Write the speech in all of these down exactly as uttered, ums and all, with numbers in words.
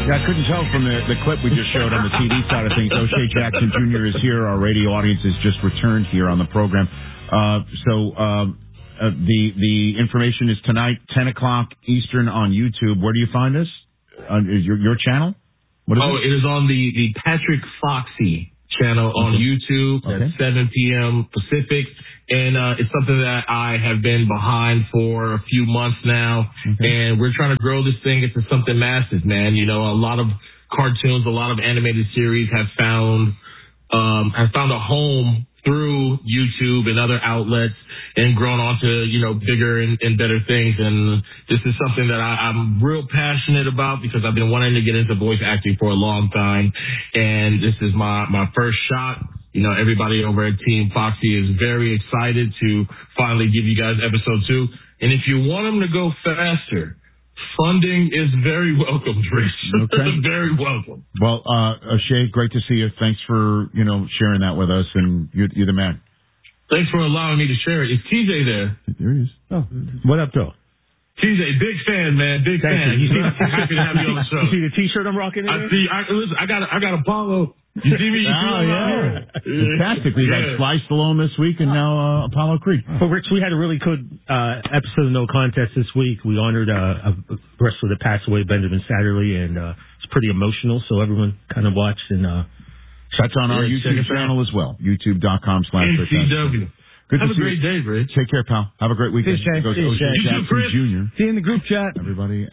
Yeah, I couldn't tell from the, the clip we just showed on the T V side of things. O'Shea Jackson Junior is here. Our radio audience has just returned here on the program. Uh, so uh, uh, the the information is tonight, ten o'clock Eastern on YouTube. Where do you find this? Uh, is your your channel? What is oh, it? it is on the, the Patrick Foxy channel on okay. YouTube okay. at seven p.m. Pacific. And uh, it's something that I have been behind for a few months now. Okay. And we're trying to grow this thing into something massive, man. You know, a lot of cartoons, a lot of animated series have found um, have found a home through YouTube and other outlets and grown on to, you know, bigger and, and better things. And this is something that I, I'm real passionate about because I've been wanting to get into voice acting for a long time. And this is my, my first shot. You know, everybody over at Team Foxy is very excited to finally give you guys episode two. And if you want them to go faster, funding is very welcome, Rich. Okay. Very welcome. Well, uh, O'Shea, great to see you. Thanks for, you know, sharing that with us, and you're, you're the man. Thanks for allowing me to share it. Is T J there? There he is. Oh, what up, though? T J, big fan, man. Big Thank fan. You. You see, happy to have you on the show. You see the T-shirt I'm rocking? I see. I, listen, I got. I got Apollo. You see me? You oh, see yeah. Fantastic. We've yeah. had Sly Stallone this week and now uh, Apollo Creed. Well, Rich, we had a really good uh, episode of No Contest this week. We honored uh, a wrestler that passed away, Benjamin Satterley, and uh, it's pretty emotional, so everyone kind of watched. And uh, that's on our YouTube channel as well, youtube.com slash N C W. Good Have a great you. day, Rich. Take care, pal. Have a great weekend. Peace, Goes Peace, O'Shea Jackson Junior See you in the group chat. Everybody.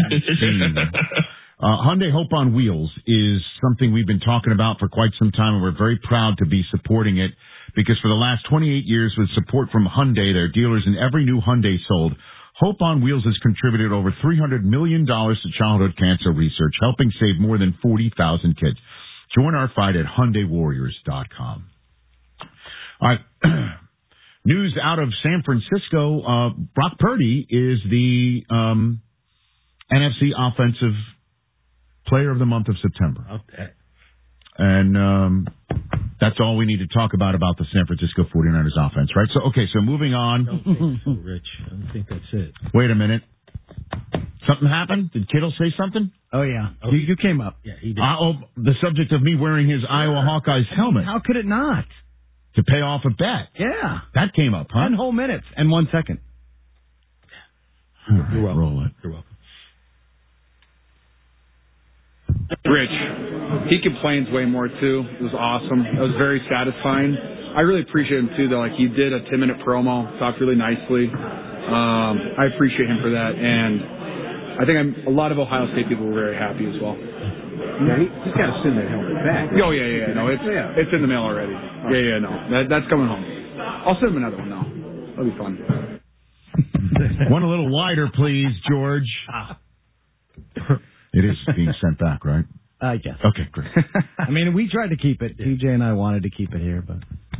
Uh, Hyundai Hope on Wheels is something we've been talking about for quite some time, and we're very proud to be supporting it because for the last twenty-eight years with support from Hyundai, their dealers in every new Hyundai sold, Hope on Wheels has contributed over three hundred million dollars to childhood cancer research, helping save more than forty thousand kids. Join our fight at Hyundai Warriors dot com. All right. News out of San Francisco. Uh, Brock Purdy is the um, N F C Offensive Player of the month of September. Okay. And um, that's all we need to talk about about the San Francisco forty-niners offense, right? So, okay, so moving on. I don't think so, Rich. I don't think that's it. Wait a minute. Something happened? Did Kittle say something? Oh, yeah. Oh, you, you came up. Yeah, he did. Uh, oh, the subject of me wearing his Iowa Hawkeyes helmet. How could it not? To pay off a bet. Yeah. That came up, huh? Ten whole minutes and one second. All right, You're welcome. Roll it. You're welcome. Rich, he complains way more too. It was awesome. It was very satisfying. I really appreciate him too, though. Like he did a ten minute promo, talked really nicely. Um, I appreciate him for that, and I think I'm, a lot of Ohio State people were very happy as well. Yeah, he, he's got to send that helmet back. Oh yeah, yeah, yeah. No, it's yeah. it's in the mail already. Yeah, yeah, no, that, that's coming home. I'll send him another one now. That'll be fun. One a little wider, please, George. It is being sent back, right? I guess. Okay, great. I mean, we tried to keep it. T J and I wanted to keep it here, but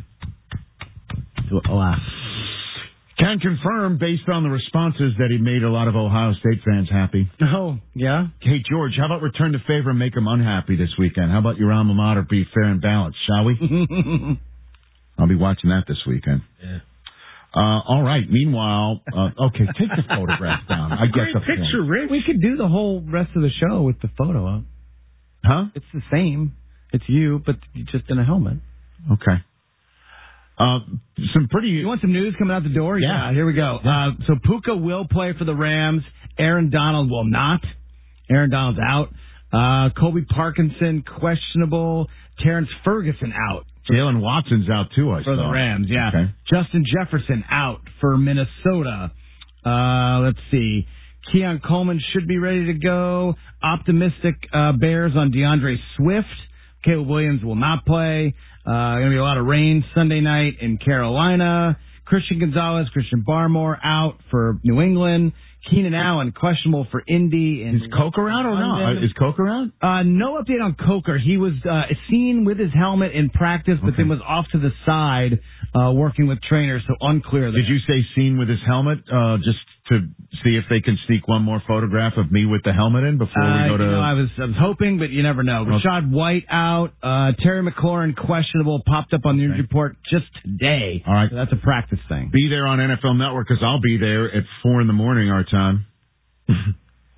alas. Can confirm, based on the responses, that he made a lot of Ohio State fans happy. Oh, yeah? Hey, George, how about return the favor and make them unhappy this weekend? How about your alma mater be fair and balanced, shall we? I'll be watching that this weekend. Yeah. Uh, all right. Meanwhile, uh, okay, take the photograph down. I get Great the picture, point. Rick. We could do the whole rest of the show with the photo up. Huh? It's the same. It's you, but just in a helmet. Okay. Uh, some pretty... You want some news coming out the door? Yeah. yeah here we go. Yeah. Uh, so Puka will play for the Rams. Aaron Donald will not. Aaron Donald's out. Uh, Colby Parkinson, questionable. Terrence Ferguson out. Jalen Watson's out, too, I For saw. the Rams, yeah. Okay. Justin Jefferson out for Minnesota. Uh, let's see. Keon Coleman should be ready to go. Optimistic uh, Bears on DeAndre Swift. Caleb Williams will not play. Uh, going to be a lot of rain Sunday night in Carolina. Christian Gonzalez, Christian Barmore out for New England. Keenan Allen, questionable for Indy. And is Coker out or not? Uh, is Coker out? Uh, no update on Coker. He was uh, seen with his helmet in practice, but okay. then was off to the side uh, working with trainers, so unclear there. Did you say seen with his helmet uh, just to see if they can sneak one more photograph of me with the helmet in before uh, we go to... You know, I was I was hoping, but you never know. Okay. Rashad White out. Uh, Terry McLaurin, questionable, popped up on the injury report just today. All right. So that's a practice thing. Be there on N F L Network because I'll be there at four in the morning our time.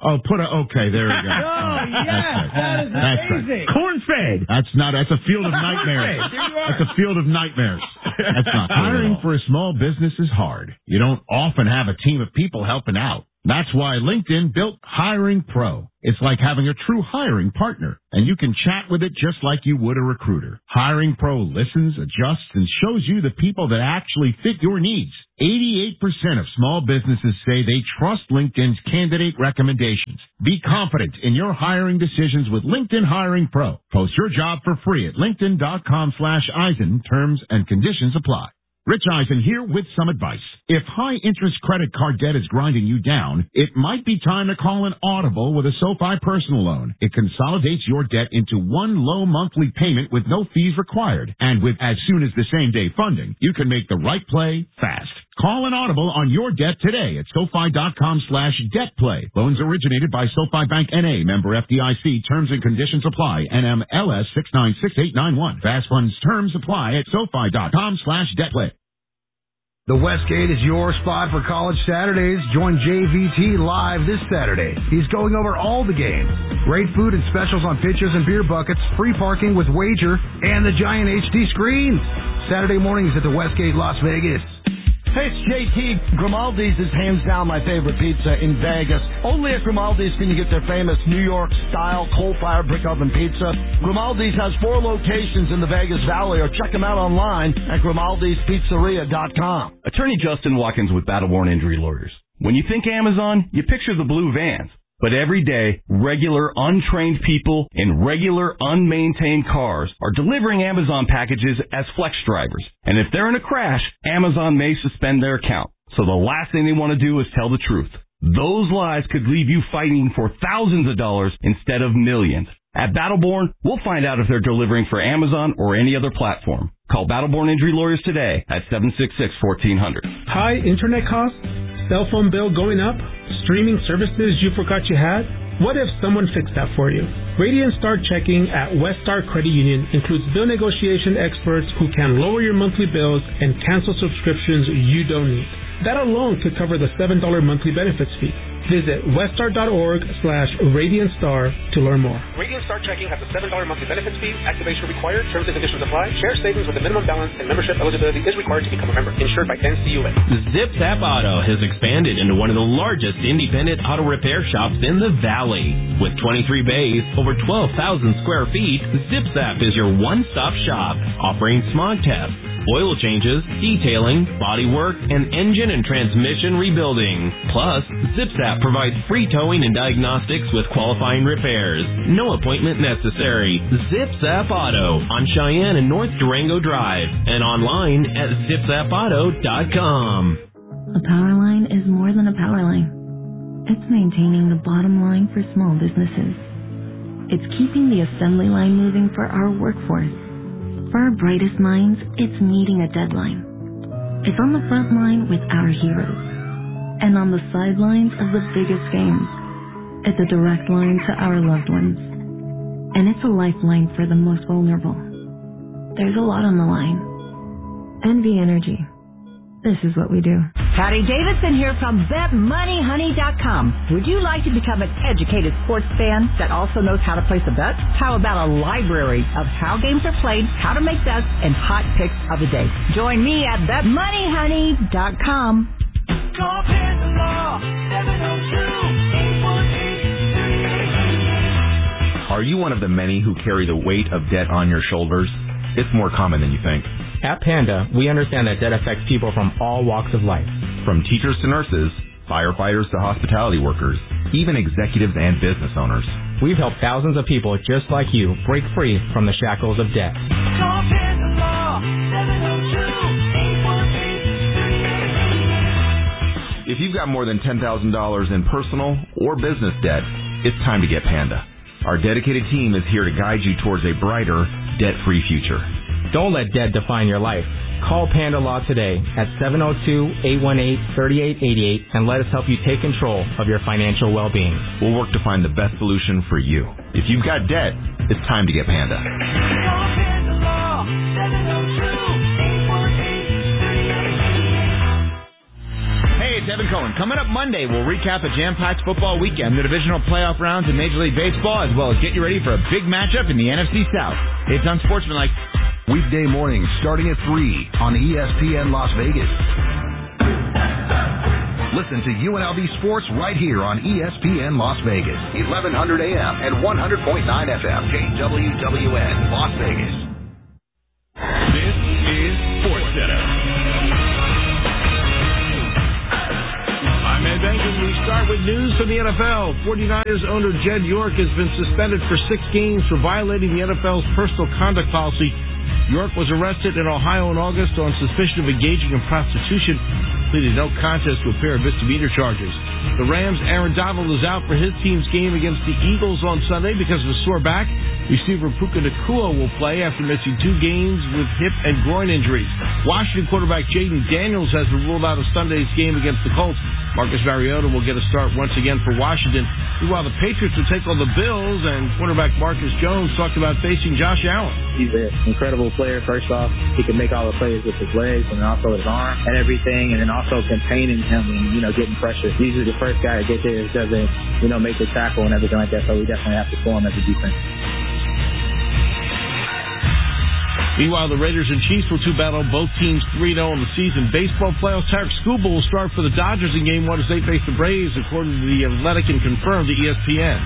Oh, put a, okay, there we go. Oh, yes, that is That's amazing. right. Corn-fed. That's not, that's a field of nightmares. That's a field of nightmares. That's not hiring for a small business is hard. You don't often have a team of people helping out. That's why LinkedIn built Hiring Pro. It's like having a true hiring partner, and you can chat with it just like you would a recruiter. Hiring Pro listens, adjusts, and shows you the people that actually fit your needs. eighty-eight percent of small businesses say they trust LinkedIn's candidate recommendations. Be confident in your hiring decisions with LinkedIn Hiring Pro. Post your job for free at linkedin.com slash Eisen. Terms and conditions apply. Rich Eisen here with some advice. If high-interest credit card debt is grinding you down, it might be time to call an Audible with a SoFi personal loan. It consolidates your debt into one low monthly payment with no fees required. And with as soon as the same-day funding, you can make the right play fast. Call an Audible on your debt today at SoFi.com slash debt play. Loans originated by SoFi Bank N A, member F D I C. Terms and conditions apply. N M L S six nine six eight nine one. Fast funds terms apply at SoFi.com slash debt play. The Westgate is your spot for College Saturdays. Join J V T live this Saturday. He's going over all the games. Great food and specials on pitchers and beer buckets, free parking with wager, and the giant H D screens. Saturday mornings at the Westgate Las Vegas. Hey, it's J T. Grimaldi's is hands down my favorite pizza in Vegas. Only at Grimaldi's can you get their famous New York-style coal-fired brick oven pizza. Grimaldi's has four locations in the Vegas Valley, or check them out online at grimaldis pizzeria dot com. Attorney Justin Watkins with Battleborn Injury Lawyers. When you think Amazon, you picture the blue vans. But every day, regular, untrained people in regular, unmaintained cars are delivering Amazon packages as flex drivers. And if they're in a crash, Amazon may suspend their account. So the last thing they want to do is tell the truth. Those lies could leave you fighting for thousands of dollars instead of millions. At Battleborn, we'll find out if they're delivering for Amazon or any other platform. Call Battleborn Injury Lawyers today at seven six six, one four zero zero. High internet costs? Cell phone bill going up? Streaming services you forgot you had? What if someone fixed that for you? Radiant Star Checking at Westar Credit Union includes bill negotiation experts who can lower your monthly bills and cancel subscriptions you don't need. That alone could cover the seven dollars monthly benefits fee. Visit westar.org slash Radiant Star to learn more. Radiant Star Checking has a seven dollars monthly benefits fee. Activation required. Terms and conditions apply. Share savings with a minimum balance and membership eligibility is required to become a member. Insured by N C U A. ZipZap Auto has expanded into one of the largest independent auto repair shops in the Valley. With twenty-three bays, over twelve thousand square feet, ZipZap is your one-stop shop, offering smog tests, oil changes, detailing, body work, and engine and transmission rebuilding. Plus, ZipZap provides free towing and diagnostics with qualifying repairs. No appointment necessary. ZipZap Auto on Cheyenne and North Durango Drive and online at zip zap auto dot com. A power line is more than a power line. It's maintaining the bottom line for small businesses. It's keeping the assembly line moving for our workforce. For our brightest minds, it's meeting a deadline. It's on the front line with our heroes. And on the sidelines of the biggest games. It's a direct line to our loved ones. And it's a lifeline for the most vulnerable. There's a lot on the line. N V Energy. This is what we do. Patty Davidson here from bet money honey dot com. Would you like to become an educated sports fan that also knows how to place a bet? How about a library of how games are played, how to make bets, and hot picks of the day? Join me at bet money honey dot com. Call Law, seven oh two, eight one eight, three eight eight eight. Are you one of the many who carry the weight of debt on your shoulders? It's more common than you think. At Panda, we understand that debt affects people from all walks of life. From teachers to nurses, firefighters to hospitality workers, even executives and business owners. We've helped thousands of people just like you break free from the shackles of debt. Call Panda Law, seven oh two, eight one eight, three eight eight eight. If you've got more than ten thousand dollars in personal or business debt, it's time to get Panda. Our dedicated team is here to guide you towards a brighter, debt-free future. Don't let debt define your life. Call Panda Law today at seven oh two, eight one eight, three eight eight eight and let us help you take control of your financial well-being. We'll work to find the best solution for you. If you've got debt, it's time to get Panda. Call Panda Law, seven oh two, eight one eight, three eight eight eight. Hey, it's Evan Cohen. Coming up Monday, we'll recap a jam-packed football weekend, the divisional playoff rounds in Major League Baseball, as well as get you ready for a big matchup in the N F C South. It's Unsportsmanlike. Weekday mornings starting at three on E S P N Las Vegas. Listen to U N L V Sports right here on E S P N Las Vegas, eleven hundred A M and one hundred point nine F M, K W W N, Las Vegas. This is SportsCenter. I'm Ed Benson. We start with news from the N F L. forty-niners owner Jed York has been suspended for six games for violating the N F L's personal conduct policy. York was arrested in Ohio in August on suspicion of engaging in prostitution, pleaded no contest to a pair of misdemeanor charges. The Rams' Aaron Donald is out for his team's game against the Eagles on Sunday because of a sore back. Receiver Puka Nacua will play after missing two games with hip and groin injuries. Washington quarterback Jaden Daniels has been ruled out of Sunday's game against the Colts. Marcus Mariota will get a start once again for Washington. Meanwhile, the Patriots will take on the Bills, and quarterback Marcus Jones talked about facing Josh Allen. He's an incredible player, first off. He can make all the plays with his legs and also his arm and everything, and then also containing him and, you know, getting pressure. He's usually the first guy to get there that doesn't, you know, make the tackle and everything like that, so we definitely have to score him as a defense. Meanwhile, the Raiders and Chiefs will two battle, both teams three and oh in the season. Baseball playoffs, Tarek Skubal will start for the Dodgers in Game one as they face the Braves, according to The Athletic and confirmed to E S P N.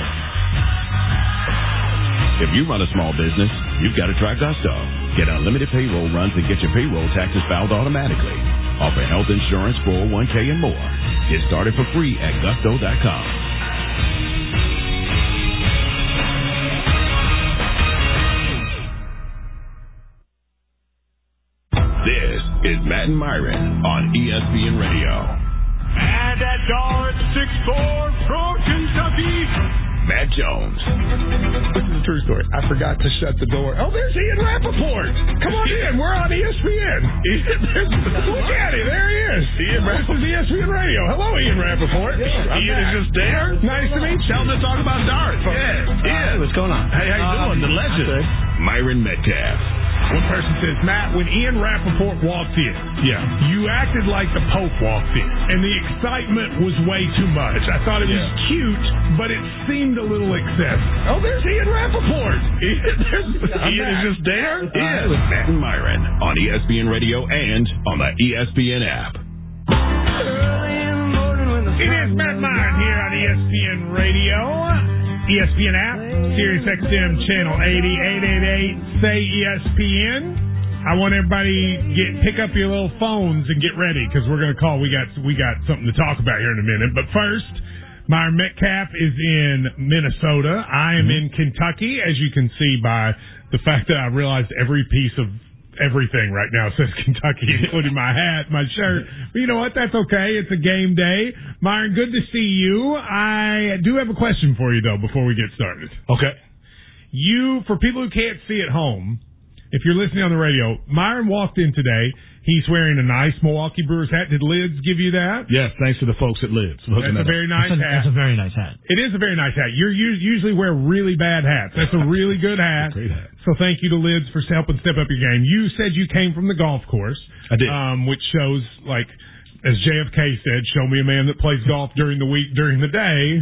If you run a small business, you've got to try Gusto. Get unlimited payroll runs and get your payroll taxes filed automatically. Offer health insurance, four oh one k, and more. Get started for free at gusto dot com. This is Matt and Myron on E S P N Radio. And at Dart six four from Kentucky, Matt Jones. This is a true story. I forgot to shut the door. Oh, there's Ian Rappaport. Come on in. We're on E S P N. Look at him. There he is. Ian Rappaport. This is E S P N Radio. Hello, Ian Rappaport. Yeah, Ian is just there. Nice to meet you. Tell him to talk about Dart. Yeah. Ian. What's going on? Hey, how you doing? The legend. Myron Metcalf. One person says, Matt, when Ian Rappaport walked in, yeah, you acted like the Pope walked in, and the excitement was way too much. I thought it was yeah. cute, but it seemed a little excessive. Oh, there's Ian Rappaport. Ian, Ian is just there. Ian with Matt and Myron on E S P N Radio and on the E S P N app. It is Matt Myron here on E S P N Radio. E S P N app, Sirius X M channel eighty, eight eight eight, say E S P N. I want everybody get pick up your little phones and get ready because we're going to call. We got we got something to talk about here in a minute. But first, Myron Metcalf is in Minnesota. I am mm-hmm. in Kentucky, as you can see by the fact that I realized every piece of everything right now says Kentucky, including my hat, my shirt. But you know what? That's okay. It's a game day. Myron, good to see you. I do have a question for you, though, before we get started. Okay. You, for people who can't see at home, if you're listening on the radio, Myron walked in today. He's wearing a nice Milwaukee Brewers hat. Did Lids give you that? Yes, thanks to the folks at Lids. That's a very nice that's a, hat. That's a very nice hat. It is a very nice hat. You usually wear really bad hats. That's a really good hat. Great hat. So thank you to Lids for helping step up your game. You said you came from the golf course. I did. Um, which shows, like, as J F K said, show me a man that plays golf during the week, during the day,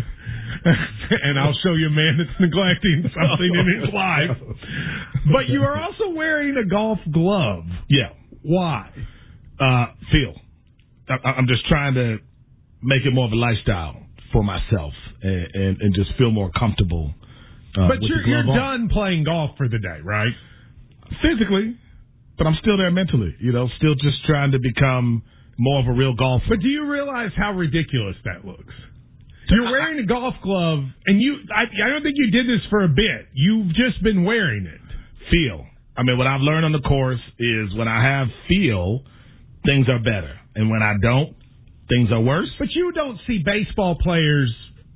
and I'll show you a man that's neglecting something in his life. But you are also wearing a golf glove. Yeah. Why? Uh, feel. I, I'm just trying to make it more of a lifestyle for myself and, and, and just feel more comfortable. Uh, but with you're, the glove you're on. done playing golf for the day, right? Physically, but I'm still there mentally. You know, still just trying to become more of a real golfer. But do you realize how ridiculous that looks? You're wearing a golf glove, and you I, I don't think you did this for a bit. You've just been wearing it. Feel. I mean, what I've learned on the course is when I have feel, things are better. And when I don't, things are worse. But you don't see baseball players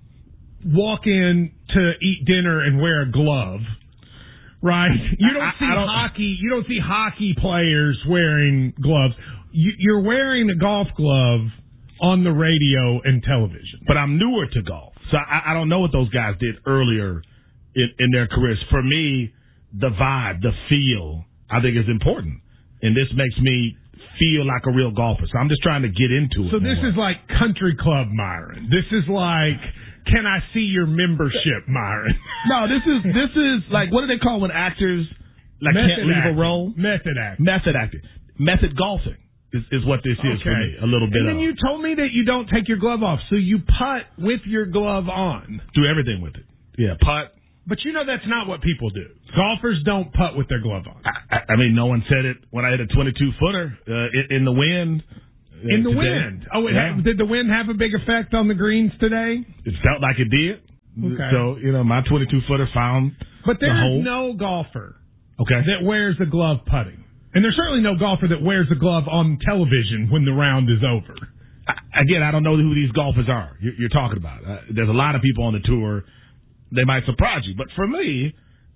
walk in to eat dinner and wear a glove, right? You don't see I, I don't, hockey. You don't see hockey players wearing gloves. You, you're wearing a golf glove on the radio and television. But I'm newer to golf, so I, I don't know what those guys did earlier in, in their careers. For me, the vibe, the feel, I think is important. And this makes me feel like a real golfer. So I'm just trying to get into it. So this more. is like country club Myron. This is like, can I see your membership, Myron? No, this is this is like, what do they call when actors like Method can't leave acting. a role? Method acting. Method acting. Method golfing is, is what this is Okay. for me. A little bit And then of. you told me that you don't take your glove off, so you putt with your glove on. Do everything with it. Yeah, putt. But you know that's not what people do. Golfers don't putt with their glove on. I, I mean, no one said it when I hit a twenty-two footer uh, in, in the wind. uh, In the today. wind. Oh, it Yeah. had, did the wind have a big effect on the greens today? It felt like it did. Okay. So, you know, my twenty-two footer found But the there's hole. no golfer Okay. that wears a glove putting. And there's certainly no golfer that wears a glove on television when the round is over. I, again, I don't know who these golfers are you're, you're talking about. Uh, there's a lot of people on the tour. They might surprise you. But for me,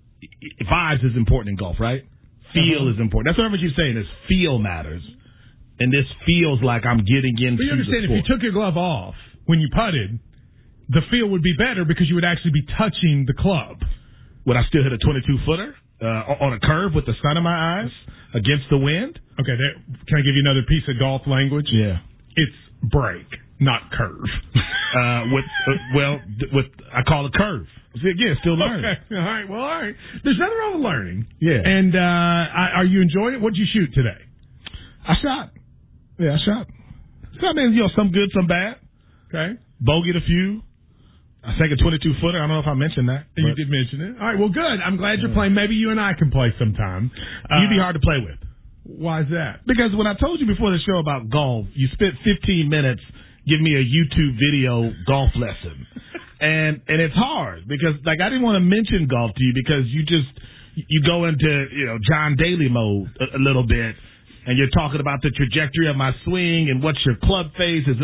vibes is important in golf, right? Feel Uh-huh. is important. That's what everyone keeps saying is feel matters. And this feels like I'm getting into But you understand, the if you sport. took your glove off when you putted, the feel would be better because you would actually be touching the club. Would I still hit a twenty-two footer uh, on a curve with the sun in my eyes against the wind? Okay, that, can I give you another piece of golf language? Yeah. It's break, not curve. uh, with uh, well, th- with I call it curve. See, again, still learning. Okay, all right, well, all right. There's nothing wrong with learning. Yeah. And uh, I, are you enjoying it? What'd you shoot today? I shot. Yeah, I shot. So, I mean, you know, some good, some bad. Okay. Bogeyed a few. I sank a twenty-two footer. I don't know if I mentioned that. You but- did mention it. All right, well, good. I'm glad you're playing. Maybe you and I can play sometime. You'd be Uh, hard to play with. Why is that? Because when I told you before the show about golf, you spent fifteen minutes giving me a YouTube video golf lesson. And and it's hard because, like, I didn't want to mention golf to you because you just, you go into, you know, John Daly mode a, a little bit, and you're talking about the trajectory of my swing and what's your club face is,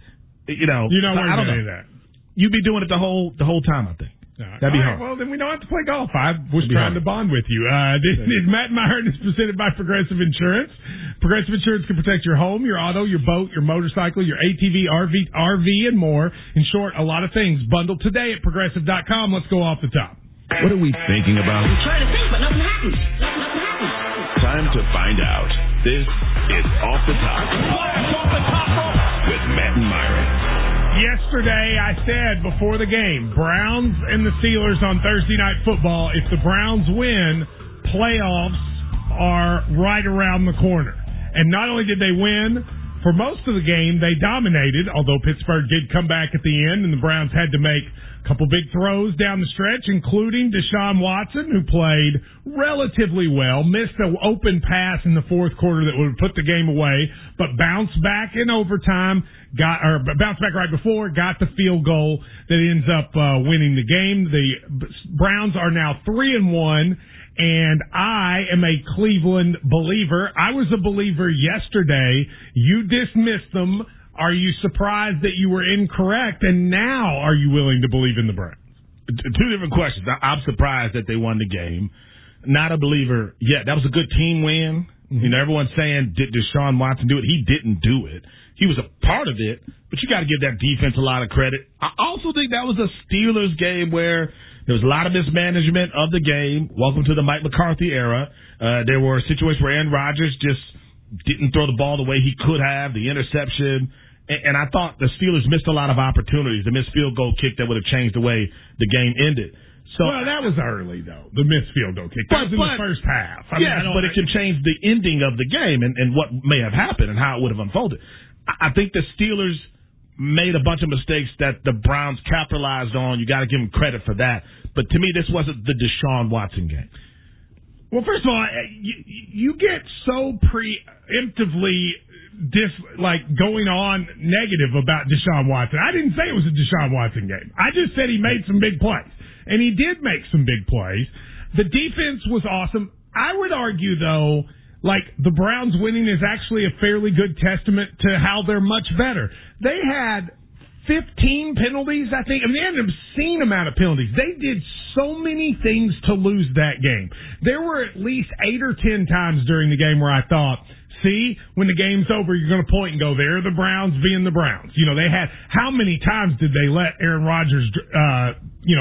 you know. You don't so worry I don't about know. any of that. You'd be doing it the whole the whole time, I think. That'd be All right, hard. well, then we don't have to play golf. I was That'd be trying hard. to bond with you. Uh, this is Matt Myron is presented by Progressive Insurance. Progressive Insurance can protect your home, your auto, your boat, your motorcycle, your A T V, R V, R V, and more. In short, a lot of things. Bundled today at progressive dot com. Let's go off the top. What are we thinking about? I'm trying to think, but nothing happens. Nothing, nothing happens. Time to find out. This is Off the Top. Off the Top with Matt and Myron. Yesterday, I said before the game, Browns and the Steelers on Thursday Night Football. If the Browns win, playoffs are right around the corner. And not only did they win, for most of the game, they dominated, although Pittsburgh did come back at the end, and the Browns had to make a couple big throws down the stretch, including Deshaun Watson, who played relatively well, missed an open pass in the fourth quarter that would put the game away, but bounced back in overtime, got or bounced back right before, got the field goal that ends up uh, winning the game. The Browns are now three and one. And I am a Cleveland believer. I was a believer yesterday. You dismissed them. Are you surprised that you were incorrect? And now are you willing to believe in the Browns? Two different questions. I- I'm surprised that they won the game. Not a believer yet. That was a good team win. Mm-hmm. You know, everyone's saying, did Deshaun Watson do it? He didn't do it. He was a part of it, but you got to give that defense a lot of credit. I also think that was a Steelers game where there was a lot of mismanagement of the game. Welcome to the Mike McCarthy era. Uh, there were situations where Aaron Rodgers just didn't throw the ball the way he could have, the interception. And, and I thought the Steelers missed a lot of opportunities. The missed field goal kick that would have changed the way the game ended. So, well, that was early, though, the missed field goal kick. That was in the first half. I mean, yes, I don't- but it can change the ending of the game and, and what may have happened and how it would have unfolded. I, I think the Steelers made a bunch of mistakes that the Browns capitalized on. You got to give them credit for that. But to me, this wasn't the Deshaun Watson game. Well, first of all, you, you get so preemptively dis, like going on negative about Deshaun Watson. I didn't say it was a Deshaun Watson game. I just said he made some big plays. And he did make some big plays. The defense was awesome. I would argue, though, like the Browns winning is actually a fairly good testament to how they're much better. They had fifteen penalties, I think. I mean, they had an obscene amount of penalties. They did so many things to lose that game. There were at least eight or ten times during the game where I thought, see, when the game's over, you're going to point and go, there are the Browns being the Browns. You know, they had, how many times did they let Aaron Rodgers, uh, you know,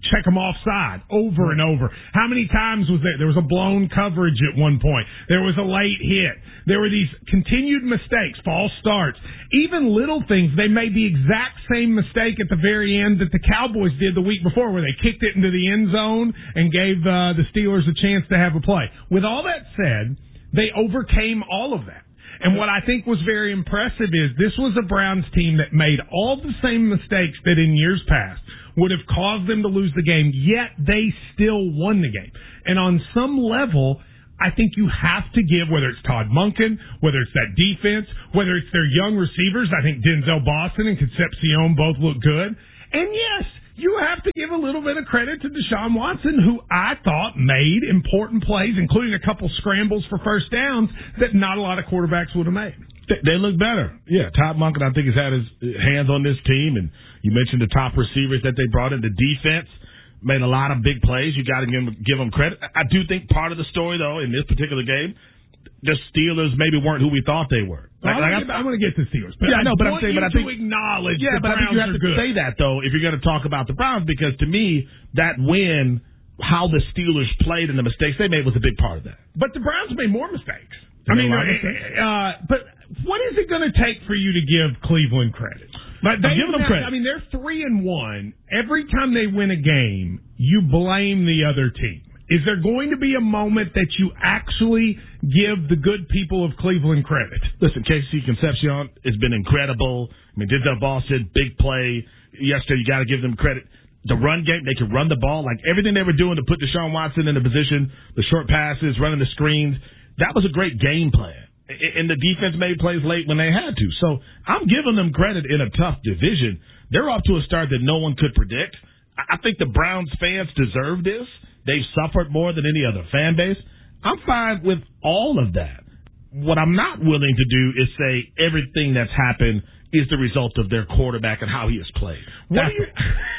check them offside over and over. How many times was there? There was a blown coverage at one point. There was a late hit. There were these continued mistakes, false starts, even little things. They made the exact same mistake at the very end that the Cowboys did the week before, where they kicked it into the end zone and gave uh, the Steelers a chance to have a play. With all that said, they overcame all of that. And what I think was very impressive is this was a Browns team that made all the same mistakes that in years past would have caused them to lose the game, yet they still won the game. And on some level, I think you have to give, whether it's Todd Monken, whether it's that defense, whether it's their young receivers. I think Denzel Boston and Concepcion both look good. And yes, you have to give a little bit of credit to Deshaun Watson, who I thought made important plays, including a couple scrambles for first downs that not a lot of quarterbacks would have made. They look better. Yeah, Todd Monken, I think, has had his hands on this team, and you mentioned the top receivers that they brought in. The defense made a lot of big plays. You got to give them, give them credit. I do think part of the story, though, in this particular game, the Steelers maybe weren't who we thought they were. Like, I'm, like, I'm going to get to Steelers. But yeah, I know, but I'm saying, but I think to acknowledge yeah, the but Browns I think you have to good. say that though if you're going to talk about the Browns, because to me that win, how the Steelers played and the mistakes they made was a big part of that. But the Browns made more mistakes. They I mean, mistakes. Uh, but what is it going to take for you to give Cleveland credit? But they, I'm giving them credit. I mean, they're three and one. Every time they win a game, you blame the other team. Is there going to be a moment that you actually give the good people of Cleveland credit? Listen, K C Concepcion has been incredible. I mean, Denzel Boston, big play yesterday. You got to give them credit. The run game, they can run the ball. Like everything they were doing to put Deshaun Watson in a position, the short passes, running the screens, that was a great game plan. And the defense made plays late when they had to. So I'm giving them credit in a tough division. They're off to a start that no one could predict. I think the Browns fans deserve this. They've suffered more than any other fan base. I'm fine with all of that. What I'm not willing to do is say everything that's happened is the result of their quarterback and how he has played. What you,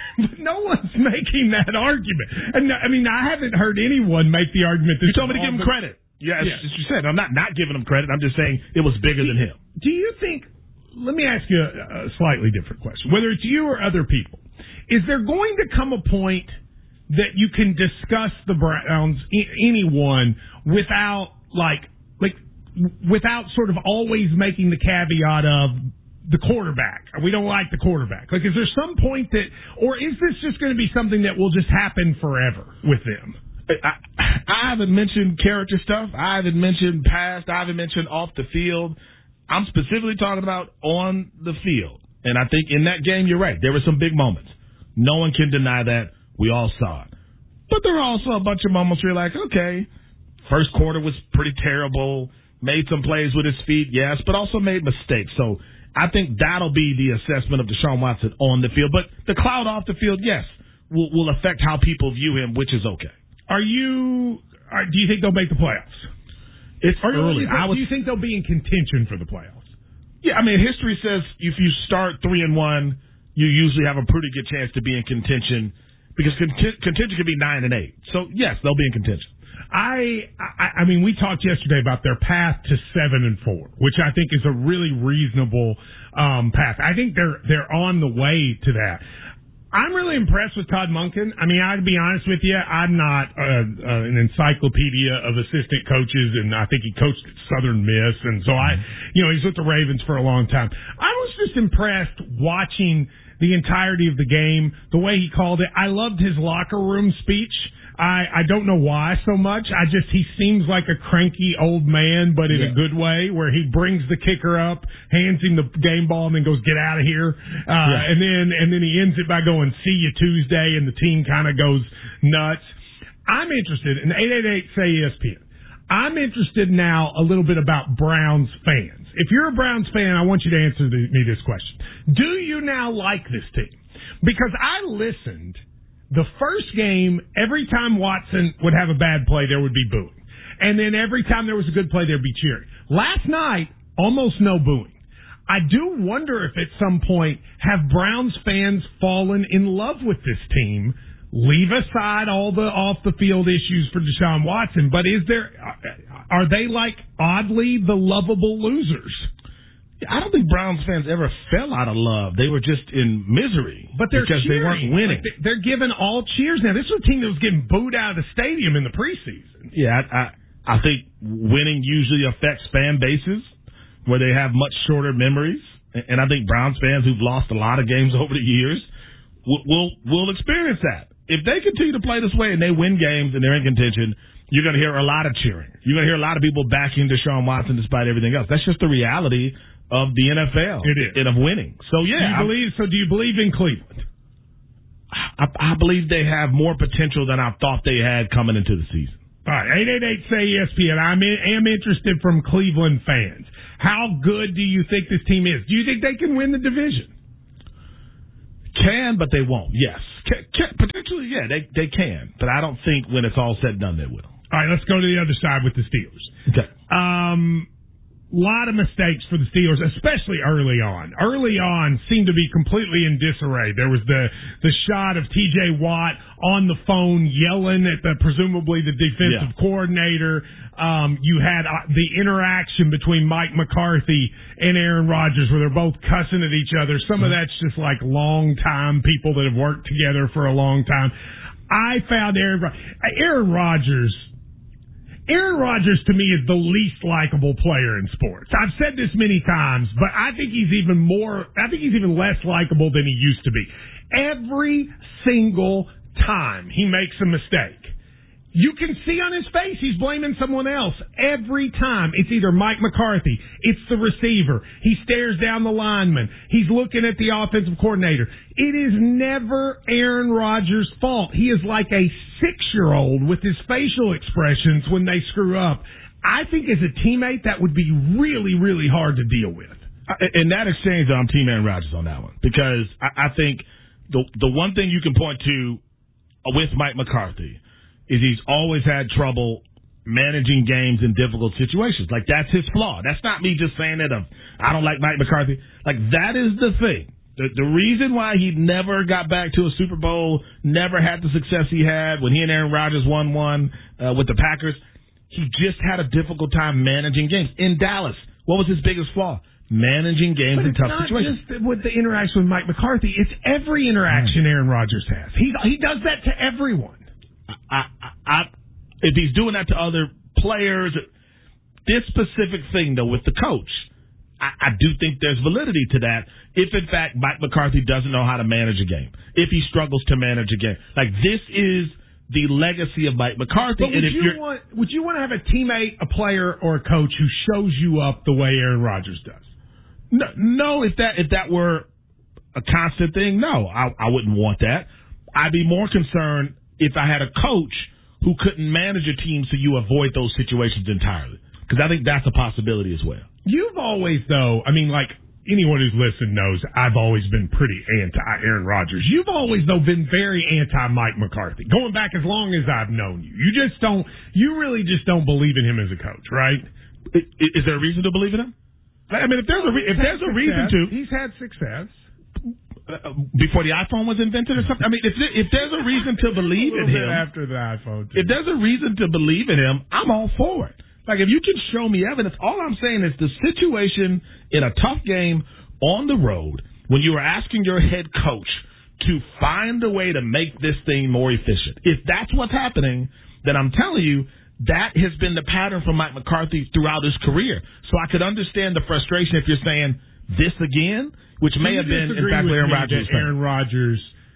no one's making that argument. And I mean, I haven't heard anyone make the argument. You told me to give him credit. Yeah, yeah. As you said, I'm not not giving him credit. I'm just saying it was bigger do, than him. Do you think, let me ask you a, a slightly different question, whether it's you or other people, is there going to come a point that you can discuss the Browns, anyone, without like, like, without sort of always making the caveat of the quarterback? We don't like the quarterback. Like, is there some point that, or is this just going to be something that will just happen forever with them? I, I haven't mentioned character stuff. I haven't mentioned past. I haven't mentioned off the field. I'm specifically talking about on the field. And I think in that game, you're right. There were some big moments. No one can deny that. We all saw it. But there are also a bunch of moments where you're like, okay, first quarter was pretty terrible, made some plays with his feet, yes, but also made mistakes. So I think that'll be the assessment of Deshaun Watson on the field. But the cloud off the field, yes, will, will affect how people view him, which is okay. Are you, are, do you think they'll make the playoffs? It's or early. Do you, think, I would, do you think they'll be in contention for the playoffs? Yeah, I mean, history says if you start three and one, you usually have a pretty good chance to be in contention, because contention can be nine and eight. So yes, they'll be in contention. I, I, I mean, we talked yesterday about their path to seven and four, which I think is a really reasonable um, path. I think they're they're on the way to that. I'm really impressed with Todd Monken. I mean, I'd be honest with you, I'm not uh, uh, an encyclopedia of assistant coaches, and I think he coached at Southern Miss, and so I, you know, he's with the Ravens for a long time. I was just impressed watching the entirety of the game, the way he called it. I loved his locker room speech. I, I don't know why so much. I just, he seems like a cranky old man, but in yeah. a good way, where he brings the kicker up, hands him the game ball, and then goes, get out of here. Uh, yeah. and then, and then he ends it by going, see you Tuesday, and the team kind of goes nuts. I'm interested in eight eight eight say E S P N. I'm interested now a little bit about Browns fans. If you're a Browns fan, I want you to answer the, me this question. Do you now like this team? Because I listened. The first game, every time Watson would have a bad play, there would be booing. And then every time there was a good play, there'd be cheering. Last night, almost no booing. I do wonder if at some point, have Browns fans fallen in love with this team? Leave aside all the off-the-field issues for Deshaun Watson, but is there, are they like oddly the lovable losers? I don't think Browns fans ever fell out of love. They were just in misery but they're because cheering. they weren't winning. Like they're giving all cheers now. This was a team that was getting booed out of the stadium in the preseason. Yeah, I, I, I think winning usually affects fan bases where they have much shorter memories. And I think Browns fans who've lost a lot of games over the years will will, will experience that. If they continue to play this way and they win games and they're in contention, you're going to hear a lot of cheering. You're going to hear a lot of people backing Deshaun Watson despite everything else. That's just the reality of the N F L. It is. And of winning. So, yeah. Do you I, believe, so do you believe in Cleveland? I, I believe they have more potential than I thought they had coming into the season. All right, eight eight eight say E S P N. I'm in, am interested from Cleveland fans. How good do you think this team is? Do you think they can win the division? Can, but they won't. Yes. Can, can, potentially, yeah, they, they can. But I don't think when it's all said and done, they will. All right, let's go to the other side with the Steelers. Okay. Um, lot of mistakes for the Steelers, especially early on. Early on seemed to be completely in disarray. There was the the shot of T J Watt on the phone yelling at the presumably the defensive yeah. coordinator. Um, you had uh, the interaction between Mike McCarthy and Aaron Rodgers where they're both cussing at each other. Some of that's just like long-time people that have worked together for a long time. I found Aaron Aaron Rodgers Aaron Rodgers, to me, is the least likable player in sports. I've said this many times, but I think he's even more, I think he's even less likable than he used to be. Every single time he makes a mistake, you can see on his face he's blaming someone else. Every time. It's either Mike McCarthy, it's the receiver, he stares down the lineman, he's looking at the offensive coordinator. It is never Aaron Rodgers' fault. He is like a six-year-old with his facial expressions when they screw up. I think as a teammate, that would be really, really hard to deal with. In that exchange, I'm Team Aaron Rodgers on that one because I think the the one thing you can point to with Mike McCarthy is he's always had trouble managing games in difficult situations. Like, that's his flaw. That's not me just saying that of, I don't like Mike McCarthy. Like, that is the thing. The, the reason why he never got back to a Super Bowl, never had the success he had when he and Aaron Rodgers won one uh, with the Packers, he just had a difficult time managing games. In Dallas, what was his biggest flaw? Managing games but in tough not situations. Just with the interaction with Mike McCarthy, it's every interaction Aaron Rodgers has. He he does that to everyone. I, I, I, if he's doing that to other players, this specific thing, though, with the coach, I, I do think there's validity to that. If, in fact, Mike McCarthy doesn't know how to manage a game, if he struggles to manage a game. Like, this is the legacy of Mike McCarthy. But would, and if you you're, want, would you want to have a teammate, a player, or a coach who shows you up the way Aaron Rodgers does? No, no if that if that were a constant thing, no, I, I wouldn't want that. I'd be more concerned if I had a coach who couldn't manage a team so you avoid those situations entirely. Because I think that's a possibility as well. You've always, though, I mean, like, anyone who's listened knows I've always been pretty anti-Aaron Rodgers. You've always, though, been very anti-Mike McCarthy, going back as long as I've known you. You just don't, you really just don't believe in him as a coach, right? Is there a reason to believe in him? I mean, if there's a, re- if there's a reason to. He's had success. Before the iPhone was invented or something? I mean, if if there's a reason to believe in him. After the iPhone, too. If there's a reason to believe in him, I'm all for it. Like, if you can show me evidence, all I'm saying is the situation in a tough game on the road when you are asking your head coach to find a way to make this thing more efficient. If that's what's happening, then I'm telling you, that has been the pattern for Mike McCarthy throughout his career. So I could understand the frustration if you're saying this again, which may have been, in fact, Aaron Rodgers. Aaron Rodgers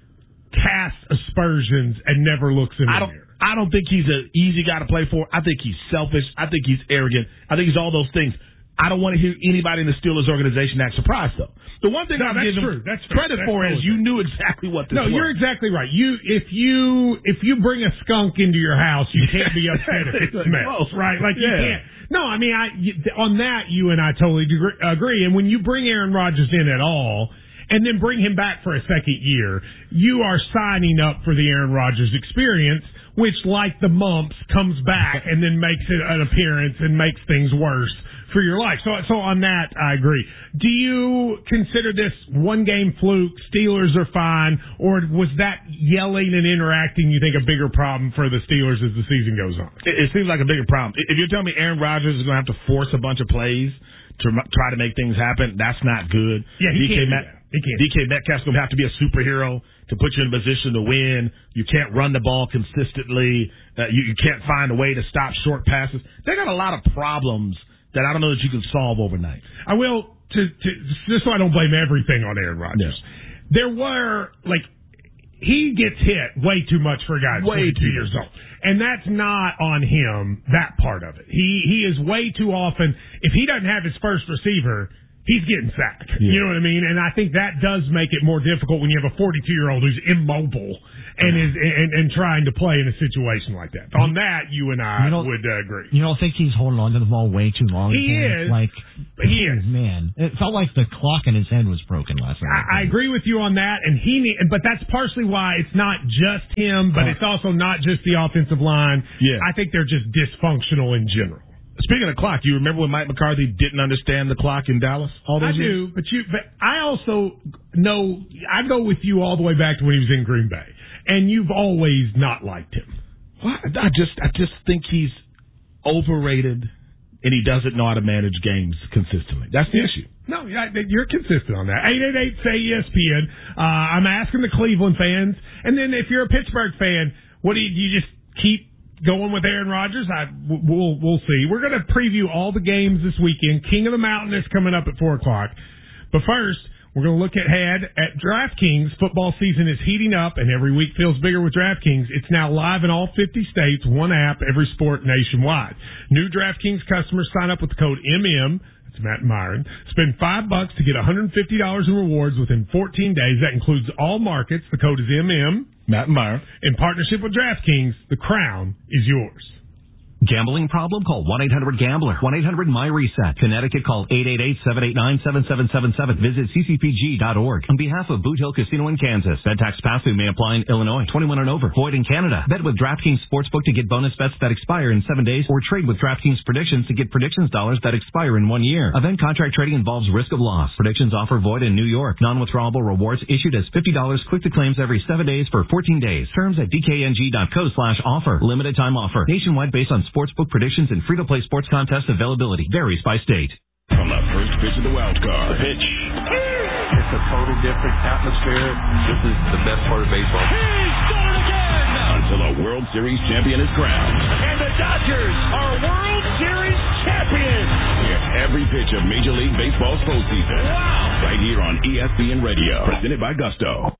casts aspersions and never looks in the I don't, mirror. I don't think he's an easy guy to play for. I think he's selfish. I think he's arrogant. I think he's all those things. I don't want to hear anybody in the Steelers organization act surprised, though. The one thing no, I'm giving credit that's for true. is you knew exactly what this no, was. No, you're exactly right. You if you if you bring a skunk into your house, you can't be upset if it smells, right? Like yeah. you can't. No, I mean, I on that you and I totally agree. And when you bring Aaron Rodgers in at all, and then bring him back for a second year, you are signing up for the Aaron Rodgers experience, which, like the mumps, comes back and then makes it an appearance and makes things worse for your life. So, so on that, I agree. Do you consider this one-game fluke, Steelers are fine, or was that yelling and interacting, you think, a bigger problem for the Steelers as the season goes on? It, it seems like a bigger problem. If you're telling me Aaron Rodgers is going to have to force a bunch of plays to m- try to make things happen. That's not good. Yeah, he D K can't. Met- do that. He can't. D K Metcalf's going to have to be a superhero to put you in a position to win. You can't run the ball consistently. Uh, you, you can't find a way to stop short passes. They got a lot of problems that I don't know that you can solve overnight. I will, to, to just so I don't blame everything on Aaron Rodgers. Yeah. There were, like, he gets hit way too much for a guy that's way twenty-two years old. And that's not on him, that part of it. He he is way too often, if he doesn't have his first receiver, he's getting sacked. Yeah. You know what I mean? And I think that does make it more difficult when you have a forty-two-year-old who's immobile and is and, and trying to play in a situation like that. On that, you and I you would uh, agree. You don't think he's holding on to the ball way too long? He is. Like, he is. Man, it felt like the clock in his head was broken last night. I, I agree with you on that, and he need, but that's partially why it's not just him, but it's also not just the offensive line. Yeah. I think they're just dysfunctional in general. Speaking of clock, you remember when Mike McCarthy didn't understand the clock in Dallas? All those I years? do, but you, but I also know I go with you all the way back to when he was in Green Bay, and you've always not liked him. Well, I just, I just think he's overrated, and he doesn't know how to manage games consistently. That's the yeah. issue. No, you're consistent on that. eight eight eight say E S P N. Uh, I'm asking the Cleveland fans, and then if you're a Pittsburgh fan, what do you, do you just keep going with Aaron Rodgers? I, we'll, we'll see. We're going to preview all the games this weekend. King of the Mountain is coming up at four o'clock. But first, we're going to look ahead at DraftKings. Football season is heating up, and every week feels bigger with DraftKings. It's now live in all fifty states, one app, every sport nationwide. New DraftKings customers sign up with the code M M. That's Matt and Myron. Spend five bucks to get one hundred fifty dollars in rewards within fourteen days. That includes all markets. The code is M M. Matt and Myron. In partnership with DraftKings, the crown is yours. Gambling problem? Call one eight hundred gambler. one eight hundred my reset. Connecticut, call eight eight eight, seven eight nine, seven seven seven seven. Visit c c p g dot org. On behalf of Boot Hill Casino in Kansas, bet tax pass-through may apply in Illinois. twenty-one and over. Void in Canada. Bet with DraftKings Sportsbook to get bonus bets that expire in seven days, or trade with DraftKings Predictions to get predictions dollars that expire in one year. Event contract trading involves risk of loss. Predictions offer void in New York. Non-withdrawable rewards issued as fifty dollars quick to claims every seven days for fourteen days. Terms at d k n g dot co slash offer. Limited time offer. Nationwide based on Sportsbook predictions and free-to-play sports contest availability. Varies by state. From the first pitch of the wild card. The pitch. It's a total different atmosphere. This is the best part of baseball. He's scored again! Until a World Series champion is crowned. And the Dodgers are World Series champions! Hear every pitch of Major League Baseball's postseason. Wow! Right here on E S P N Radio. Presented by Gusto.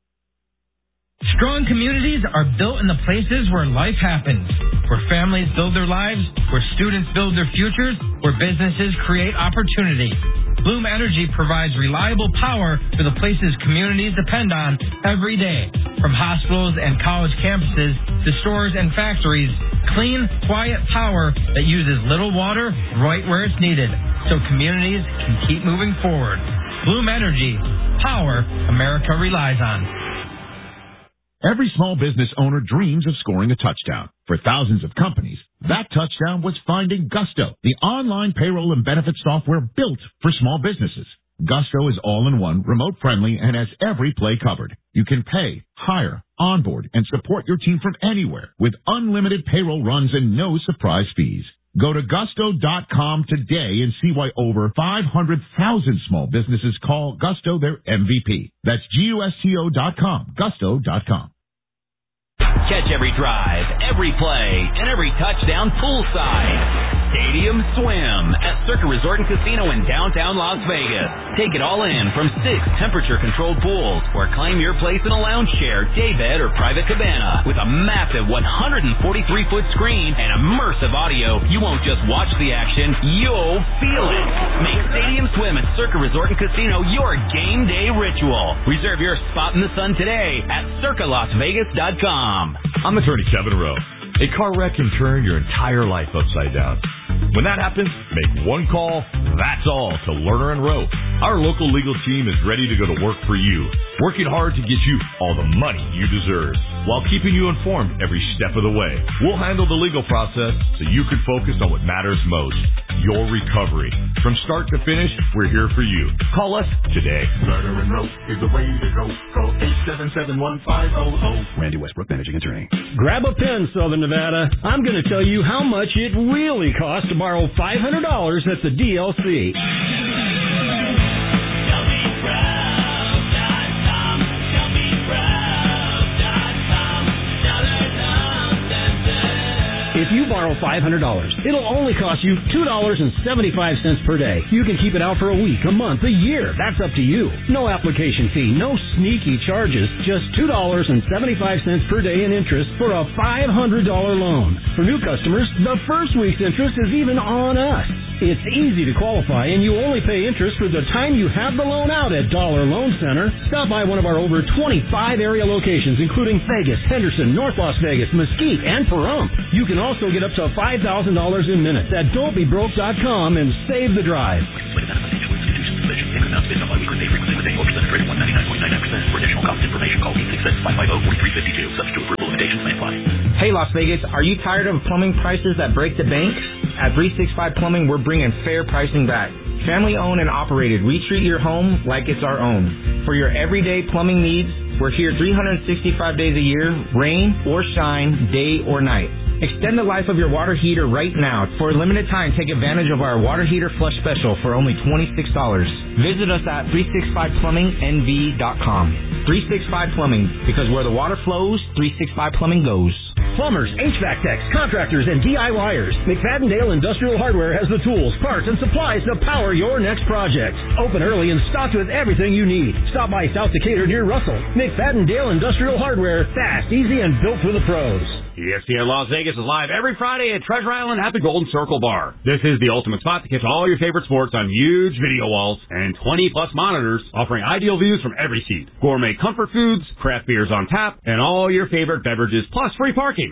Strong communities are built in the places where life happens, where families build their lives, where students build their futures, where businesses create opportunity. Bloom Energy provides reliable power for the places communities depend on every day. From hospitals and college campuses to stores and factories, clean, quiet power that uses little water right where it's needed, so communities can keep moving forward. Bloom Energy, power America relies on. Every small business owner dreams of scoring a touchdown. For thousands of companies, that touchdown was finding Gusto, the online payroll and benefits software built for small businesses. Gusto is all-in-one, remote-friendly, and has every play covered. You can pay, hire, onboard, and support your team from anywhere with unlimited payroll runs and no surprise fees. Go to gusto dot com today and see why over five hundred thousand small businesses call Gusto their M V P. That's G U S T O dot com, gusto dot com. Catch every drive, every play, and every touchdown poolside. Stadium Swim at Circa Resort and Casino in downtown Las Vegas. Take it all in from six temperature-controlled pools, or claim your place in a lounge chair, daybed, or private cabana. With a massive one hundred forty-three foot screen and immersive audio, you won't just watch the action, you'll feel it. Make Stadium Swim at Circa Resort and Casino your game day ritual. Reserve your spot in the sun today at circa las vegas dot com. I'm attorney Kevin Rowe. A car wreck can turn your entire life upside down. When that happens, make one call, that's all, to Lerner and Rowe. Our local legal team is ready to go to work for you, working hard to get you all the money you deserve, while keeping you informed every step of the way. We'll handle the legal process so you can focus on what matters most, your recovery. From start to finish, we're here for you. Call us today. Murder and rope is the way to go. Call eight seven seven, one five zero zero. Randy Westbrook, managing attorney. Grab a pen, Southern Nevada. I'm going to tell you how much it really costs to borrow five hundred dollars at the D L C. If you borrow five hundred dollars, it'll only cost you two dollars and seventy-five cents per day. You can keep it out for a week, a month, a year. That's up to you. No application fee, no sneaky charges. Just two dollars and seventy-five cents per day in interest for a five hundred dollars loan. For new customers, the first week's interest is even on us. It's easy to qualify, and you only pay interest for the time you have the loan out at Dollar Loan Center. Stop by one of our over twenty-five area locations, including Vegas, Henderson, North Las Vegas, Mesquite, and Pahrump. You can also get up to five thousand dollars in minutes at don't be broke dot com and save the drive. Hey Las Vegas, are you tired of plumbing prices that break the bank? At three sixty-five Plumbing, we're bringing fair pricing back. Family owned and operated, we treat your home like it's our own. For your everyday plumbing needs, we're here three hundred sixty-five days a year, rain or shine, day or night. Extend the life of your water heater right now. For a limited time, take advantage of our water heater flush special for only twenty-six dollars. Visit us at three sixty-five plumbing n v dot com. three sixty-five Plumbing, because where the water flows, three sixty-five Plumbing goes. Plumbers, H V A C techs, contractors, and DIYers. McFadden-Dale Industrial Hardware has the tools, parts, and supplies to power your next project. Open early and stocked with everything you need. Stop by South Decatur near Russell. McFadden-Dale Industrial Hardware, fast, easy, and built for the pros. E S P N Las Vegas is live every Friday at Treasure Island at the Golden Circle Bar. This is the ultimate spot to catch all your favorite sports on huge video walls and twenty plus monitors, offering ideal views from every seat. Gourmet comfort foods, craft beers on tap, and all your favorite beverages, plus free parking.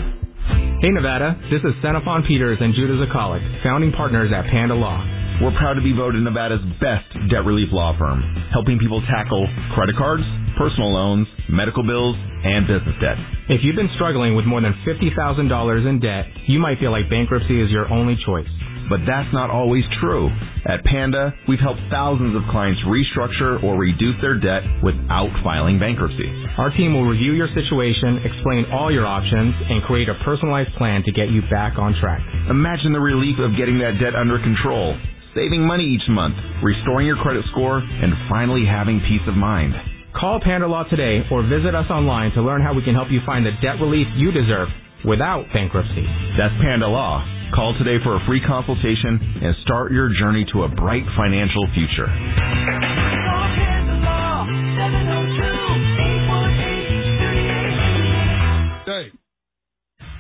Hey Nevada, this is Xenophon Peters and Judah Zakalik, founding partners at Panda Law. We're proud to be voted Nevada's best debt relief law firm, helping people tackle credit cards, personal loans, medical bills, and business debt. If you've been struggling with more than fifty thousand dollars in debt, you might feel like bankruptcy is your only choice. But that's not always true. At Panda, we've helped thousands of clients restructure or reduce their debt without filing bankruptcy. Our team will review your situation, explain all your options, and create a personalized plan to get you back on track. Imagine the relief of getting that debt under control, saving money each month, restoring your credit score, and finally having peace of mind. Call Panda Law today or visit us online to learn how we can help you find the debt relief you deserve without bankruptcy. That's Panda Law. Call today for a free consultation and start your journey to a bright financial future.